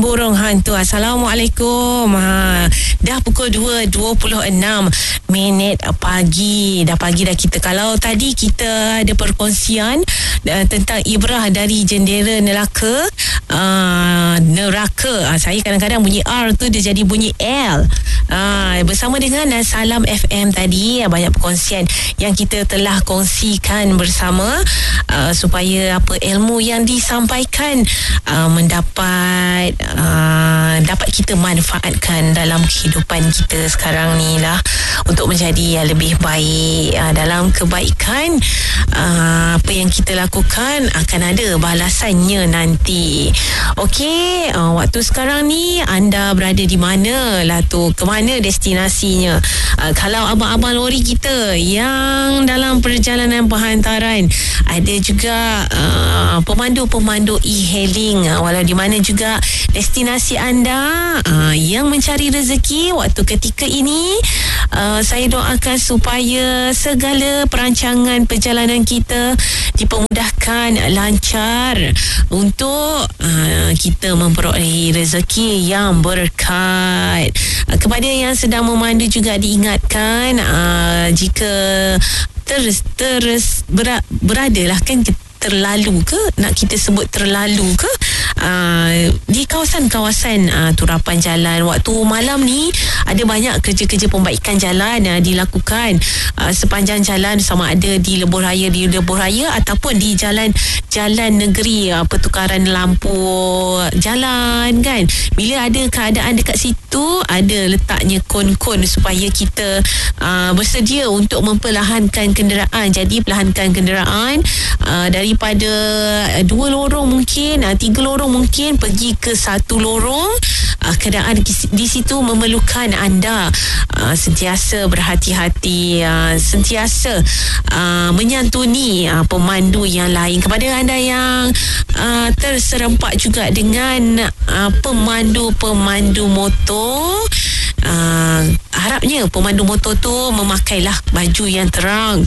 burung hantu. Assalamualaikum. Dah pukul 2.26 pagi. Dah pagi dah kita. Kalau tadi kita ada perkongsian tentang ibrah dari jendela neraka. Saya kadang-kadang bunyi R tu dia jadi bunyi L. Bersama dengan Salam FM tadi, banyak perkongsian yang kita telah kongsikan bersama, supaya ilmu yang disampaikan dapat kita manfaatkan dalam kehidupan kita sekarang ni lah, untuk menjadi yang lebih baik. Dalam kebaikan, apa yang kita lakukan akan ada balasannya nanti. Okey, waktu sekarang ni anda berada di mana lah tu, ke mana destinasinya? Kalau abang-abang lori kita yang dalam perjalanan penghantaran, ada juga pemandu-pemandu e-hailing, walau di mana juga destinasi anda yang mencari rezeki waktu ketika ini, saya doakan supaya segala perancangan perjalanan kita dipermudahkan lancar, untuk kita memperolehi rezeki yang berkat. Kepada yang sedang memandu juga diingatkan, jika beradalah kan terlalu ke, nak kita sebut terlalu ke, di kawasan-kawasan turapan jalan waktu malam ni, ada banyak kerja-kerja pembaikan jalan dilakukan sepanjang jalan, sama ada di lebuh raya ataupun di jalan negeri, pertukaran lampu jalan kan. Bila ada keadaan dekat situ, ada letaknya kon-kon supaya kita bersedia untuk memperlahankan kenderaan. Jadi perlahankan kenderaan daripada 2 lorong mungkin, 3 lorong mungkin, pergi ke 1 lorong. Keadaan di situ memerlukan anda sentiasa berhati-hati, sentiasa menyantuni pemandu yang lain. Kepada anda yang terserempak juga dengan pemandu motor, harapnya pemandu motor tu memakailah baju yang terang,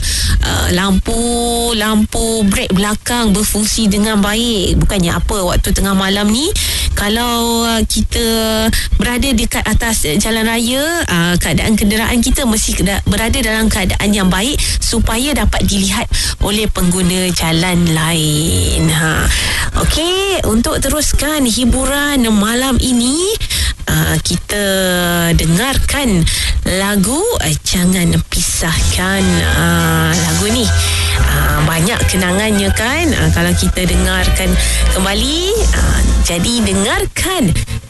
lampu brek belakang berfungsi dengan baik. Bukannya apa, waktu tengah malam ni, kalau kita berada dekat atas jalan raya, keadaan kenderaan kita mesti berada dalam keadaan yang baik supaya dapat dilihat oleh pengguna jalan lain. Okey, untuk teruskan hiburan malam ini, kita dengarkan lagu Jangan Pisahkan. Lagu ni banyak kenangannya kan, kalau kita dengarkan kembali. Jadi dengarkan